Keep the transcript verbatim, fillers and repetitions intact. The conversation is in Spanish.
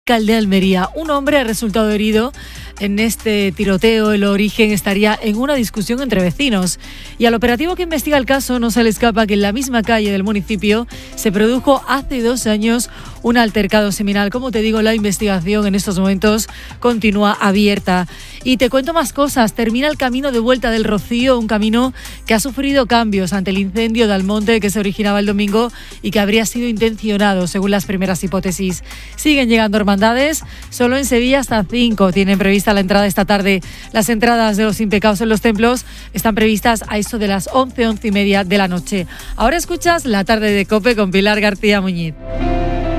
Alcalde de Almería. Un hombre ha resultado herido en este tiroteo. El origen estaría en una discusión entre vecinos. Y al operativo que investiga el caso no se le escapa que en la misma calle del municipio se produjo hace dos años un altercado similar. Como te digo, la investigación en estos momentos continúa abierta. Y te cuento más cosas. Termina el camino de vuelta del Rocío, un camino que ha sufrido cambios ante el incendio de Almonte que se originaba el domingo y que habría sido intencionado, según las primeras hipótesis. Siguen llegando hermandades. Solo en Sevilla hasta cinco tienen prevista la entrada esta tarde. Las entradas de los impecados en los templos están previstas a eso de las once, once y media de la noche. Ahora escuchas La Tarde de COPE con Pilar García Muñiz.